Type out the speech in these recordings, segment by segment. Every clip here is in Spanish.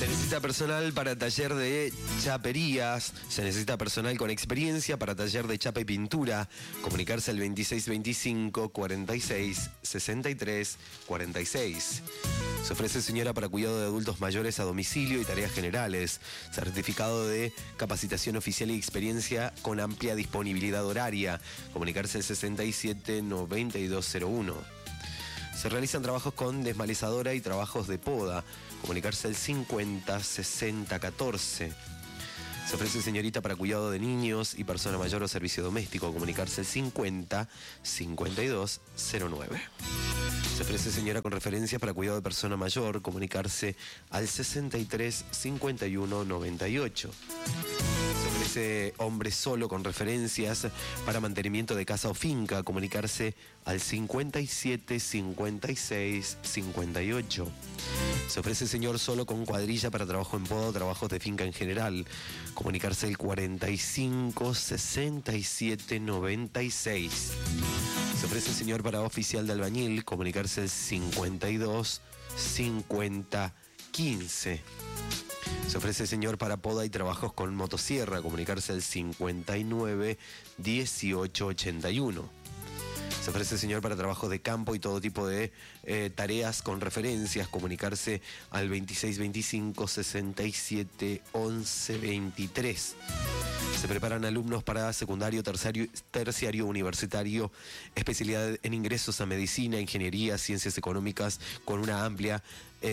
Se necesita personal para taller de chaperías. Se necesita personal con experiencia para taller de chapa y pintura. Comunicarse al 2625 46 63 46. Se ofrece señora para cuidado de adultos mayores a domicilio y tareas generales. Certificado de capacitación oficial y experiencia con amplia disponibilidad horaria. Comunicarse al 67 9201. Se realizan trabajos con desmalezadora y trabajos de poda. Comunicarse al 50 60 14. Se ofrece señorita para cuidado de niños y persona mayor o servicio doméstico. Comunicarse al 50 52 09. Se ofrece señora con referencias para cuidado de persona mayor. Comunicarse al 63 51 98. Se ofrece hombre solo con referencias para mantenimiento de casa o finca. Comunicarse al 57 56 58. Se ofrece señor solo con cuadrilla para trabajo en poda o trabajos de finca en general. Comunicarse al 45 67 96. Se ofrece señor para oficial de albañil. Comunicarse al 52 50 15. Se ofrece señor para poda y trabajos con motosierra. Comunicarse al 59 18 81. Se ofrece señor para trabajos de campo y todo tipo de tareas con referencias. Comunicarse al 2625 67 11 23. Se preparan alumnos para secundario, terciario, universitario, especialidad en ingresos a medicina, ingeniería, ciencias económicas, con una amplia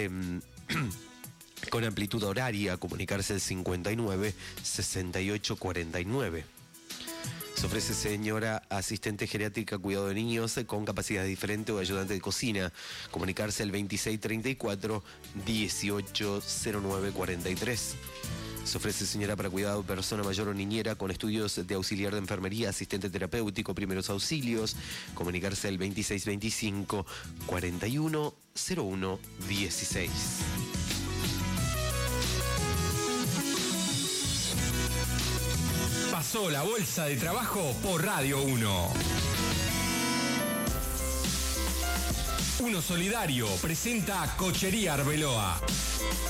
con amplitud horaria. Comunicarse al 59 68 49. Se ofrece señora asistente geriátrica, cuidado de niños con capacidad diferente o ayudante de cocina. Comunicarse al 2634 1809 43. Se ofrece señora para cuidado de persona mayor o niñera con estudios de auxiliar de enfermería, asistente terapéutico, primeros auxilios. Comunicarse al 2625 41 01 16. Pasó la bolsa de trabajo por Radio 1. Uno Solidario presenta Cochería Arbeloa.